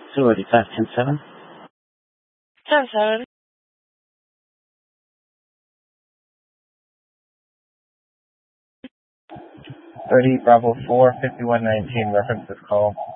285-10-7. 10-7. 30 Bravo 4, 5119, reference this call.